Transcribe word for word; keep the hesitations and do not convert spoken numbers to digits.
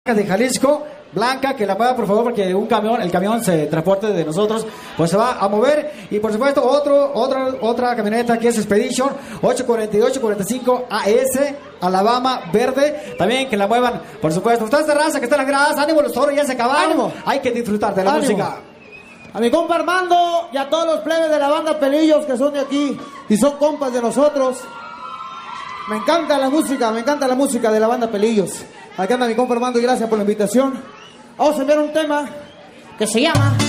de Jalisco, Blanca, que la mueva por favor, porque un camión, el camión se transporte de nosotros, pues se va a mover. Y por supuesto otro, otra, otra camioneta que es Expedition ocho cuarenta y ocho cuarenta y cinco A S Alabama verde, también que la muevan, por supuesto. Ustedes de raza que están en las gradas, ánimo, los toros ya se acabaron. Ánimo. Hay que disfrutar de la Ánimo. música. A mi compa Armando y a todos los plebes de la banda Pelillos que son de aquí y son compas de nosotros. Me encanta la música, me encanta la música de la banda Pelillos. Aquí anda mi compa Armando y gracias por la invitación. Vamos a enviar un tema que se llama